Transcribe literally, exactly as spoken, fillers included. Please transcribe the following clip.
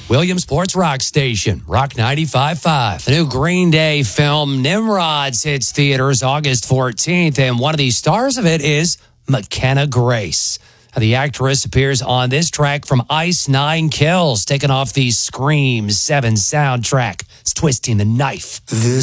Williamsport's Rock Station, Rock ninety-five point five. The new Green Day film, Nimrods, hits theaters August fourteenth, and one of the stars of it is McKenna Grace. The actress appears on this track from Ice Nine Kills, taken off the Scream seven soundtrack. It's Twisting the Knife. This